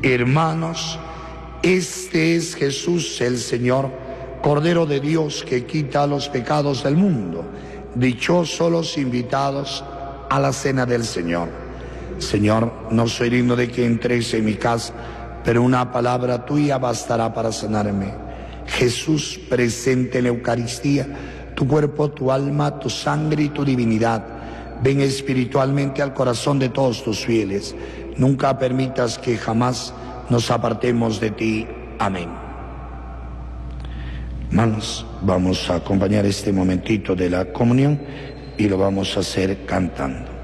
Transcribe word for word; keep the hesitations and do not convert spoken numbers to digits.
Hermanos, este es Jesús el Señor, Cordero de Dios que quita los pecados del mundo. Dichosos los invitados a la cena del Señor. Señor, no soy digno de que entres en mi casa, pero una palabra tuya bastará para sanarme. Jesús, presente en la Eucaristía, tu cuerpo, tu alma, tu sangre y tu divinidad, ven espiritualmente al corazón de todos tus fieles. Nunca permitas que jamás nos apartemos de ti. Amén. Hermanos, vamos a acompañar este momentito de la comunión y lo vamos a hacer cantando.